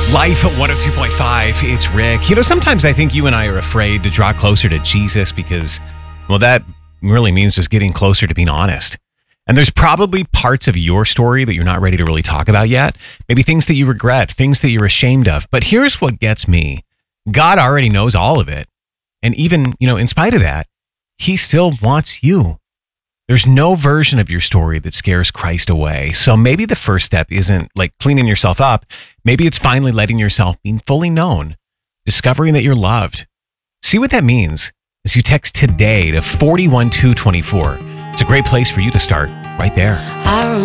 Life at 102.5, it's Rick. You know, sometimes I think you and I are afraid to draw closer to Jesus because, well, that really means just getting closer to being honest. And there's probably parts of your story that you're not ready to really talk about yet. Maybe things that you regret, things that you're ashamed of. But here's what gets me. God already knows all of it. And even, in spite of that, he still wants you. There's no version of your story that scares Christ away. So maybe the first step isn't like cleaning yourself up. Maybe it's finally letting yourself be fully known, discovering that you're loved. See what that means as you text today to 41224. It's a great place for you to start right there.